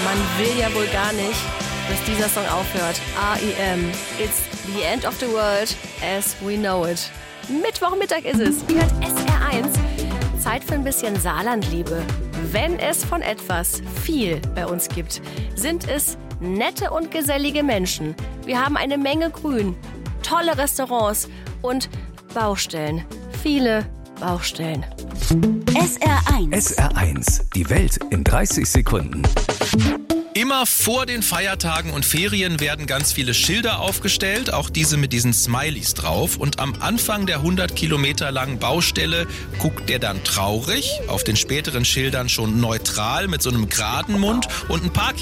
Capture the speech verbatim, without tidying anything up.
Man will ja wohl gar nicht, dass dieser Song aufhört. R E M. It's the end of the world as we know it. Mittwochmittag ist es. Ihr hört S R eins. Zeit für ein bisschen Saarlandliebe. Wenn es von etwas viel bei uns gibt, sind es nette und gesellige Menschen. Wir haben eine Menge Grün, tolle Restaurants und Baustellen. Viele Baustellen. S R eins. S R eins. Die Welt in dreißig Sekunden. Immer vor den Feiertagen und Ferien werden ganz viele Schilder aufgestellt, auch diese mit diesen Smileys drauf. Und am Anfang der hundert Kilometer langen Baustelle guckt der dann traurig, auf den späteren Schildern schon neutral mit so einem geraden Mund und ein paar